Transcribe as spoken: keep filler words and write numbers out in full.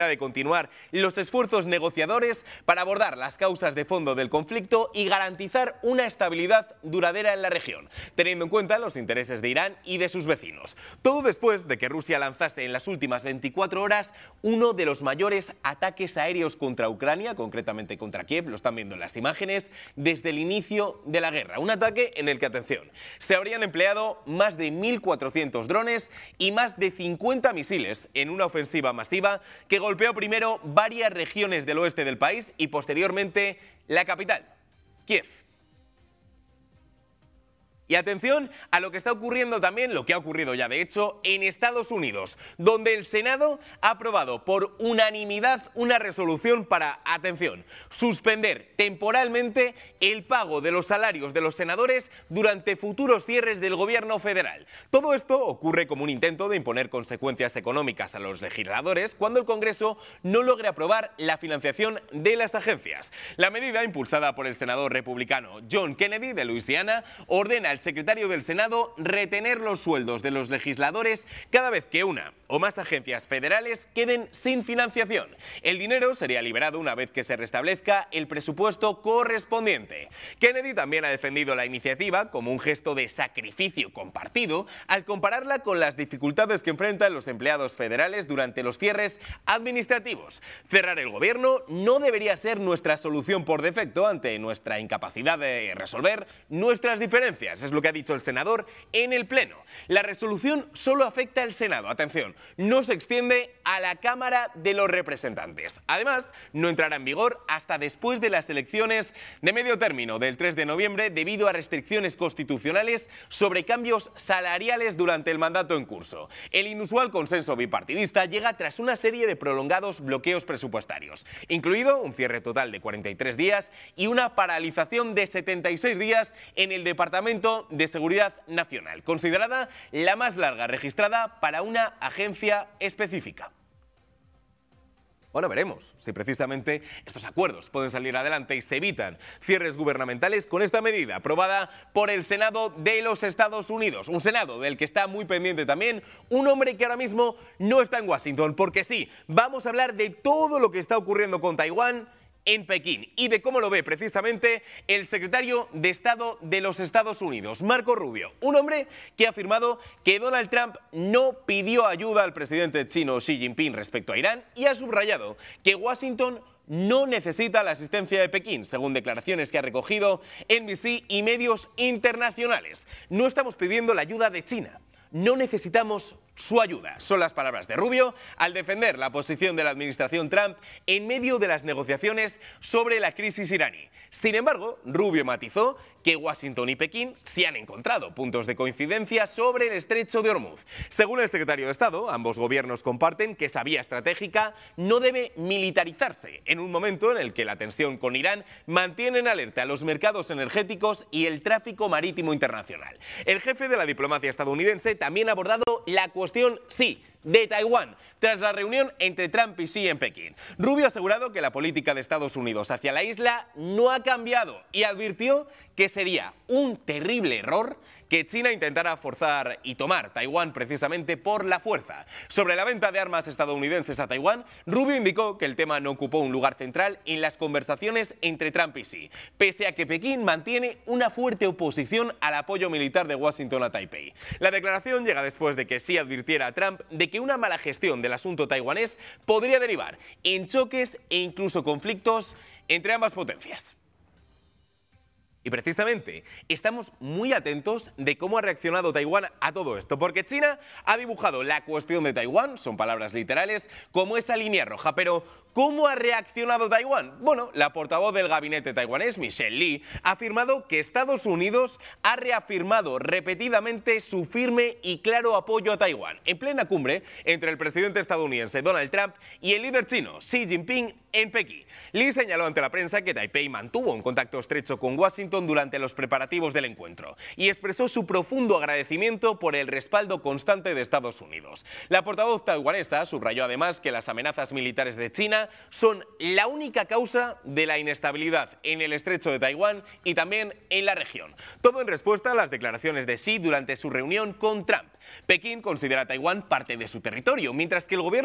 de continuar los esfuerzos negociadores para abordar las causas de fondo del conflicto y garantizar una estabilidad duradera en la región, teniendo en cuenta los intereses de Irán y de sus vecinos. Todo después de que Rusia lanzase en las últimas veinticuatro horas uno de los mayores ataques aéreos contra Ucrania, concretamente contra Kiev, lo están viendo en las imágenes, desde el inicio de la guerra. Un ataque en el que, atención, se habrían empleado más de mil cuatrocientos drones y más de cincuenta misiles en una ofensiva masiva que golpeó primero varias regiones del oeste del país y posteriormente la capital, Kiev. Y atención a lo que está ocurriendo también, lo que ha ocurrido ya de hecho, en Estados Unidos, donde el Senado ha aprobado por unanimidad una resolución para, atención, suspender temporalmente el pago de los salarios de los senadores durante futuros cierres del gobierno federal. Todo esto ocurre como un intento de imponer consecuencias económicas a los legisladores cuando el Congreso no logre aprobar la financiación de las agencias. La medida, impulsada por el senador republicano John Kennedy de Luisiana, ordena al secretario del Senado retener los sueldos de los legisladores cada vez que una o más agencias federales queden sin financiación. El dinero sería liberado una vez que se restablezca el presupuesto correspondiente. Kennedy también ha defendido la iniciativa como un gesto de sacrificio compartido al compararla con las dificultades que enfrentan los empleados federales durante los cierres administrativos. Cerrar el gobierno no debería ser nuestra solución por defecto ante nuestra incapacidad de resolver nuestras diferencias. Es lo que ha dicho el senador en el Pleno. La resolución solo afecta al Senado, atención, no se extiende a la Cámara de los Representantes. Además, no entrará en vigor hasta después de las elecciones de medio término del tres de noviembre debido a restricciones constitucionales sobre cambios salariales durante el mandato en curso. El inusual consenso bipartidista llega tras una serie de prolongados bloqueos presupuestarios, incluido un cierre total de cuarenta y tres días y una paralización de setenta y seis días en el Departamento de Seguridad Nacional, considerada la más larga registrada para una agencia específica. Bueno, veremos si precisamente estos acuerdos pueden salir adelante y se evitan cierres gubernamentales con esta medida aprobada por el Senado de los Estados Unidos. Un Senado del que está muy pendiente también un hombre que ahora mismo no está en Washington, porque sí, vamos a hablar de todo lo que está ocurriendo con Taiwán en Pekín y de cómo lo ve precisamente el secretario de Estado de los Estados Unidos, Marco Rubio, un hombre que ha afirmado que Donald Trump no pidió ayuda al presidente chino Xi Jinping respecto a Irán y ha subrayado que Washington no necesita la asistencia de Pekín, según declaraciones que ha recogido N B C y medios internacionales. No estamos pidiendo la ayuda de China, no necesitamos su ayuda. Son las palabras de Rubio al defender la posición de la administración Trump en medio de las negociaciones sobre la crisis iraní. Sin embargo, Rubio matizó que Washington y Pekín sí han encontrado puntos de coincidencia sobre el estrecho de Hormuz. Según el secretario de Estado, ambos gobiernos comparten que esa vía estratégica no debe militarizarse en un momento en el que la tensión con Irán mantiene en alerta los mercados energéticos y el tráfico marítimo internacional. El jefe de la diplomacia estadounidense también ha abordado la cuestión, sí, de Taiwán, tras la reunión entre Trump y Xi en Pekín. Rubio ha asegurado que la política de Estados Unidos hacia la isla no ha cambiado y advirtió que sería un terrible error que China intentara forzar y tomar Taiwán precisamente por la fuerza. Sobre la venta de armas estadounidenses a Taiwán, Rubio indicó que el tema no ocupó un lugar central en las conversaciones entre Trump y Xi, pese a que Pekín mantiene una fuerte oposición al apoyo militar de Washington a Taipei. La declaración llega después de que Xi advirtiera a Trump de que una mala gestión del asunto taiwanés podría derivar en choques e incluso conflictos entre ambas potencias. Y precisamente estamos muy atentos de cómo ha reaccionado Taiwán a todo esto, porque China ha dibujado la cuestión de Taiwán, son palabras literales, como esa línea roja. Pero ¿cómo ha reaccionado Taiwán? Bueno, la portavoz del gabinete taiwanés, Michelle Lee, ha afirmado que Estados Unidos ha reafirmado repetidamente su firme y claro apoyo a Taiwán, en plena cumbre entre el presidente estadounidense Donald Trump y el líder chino Xi Jinping en Pekín. Lee señaló ante la prensa que Taipei mantuvo un contacto estrecho con Washington durante los preparativos del encuentro y expresó su profundo agradecimiento por el respaldo constante de Estados Unidos. La portavoz taiwanesa subrayó además que las amenazas militares de China son la única causa de la inestabilidad en el estrecho de Taiwán y también en la región. Todo en respuesta a las declaraciones de Xi durante su reunión con Trump. Pekín considera a Taiwán parte de su territorio, mientras que el gobierno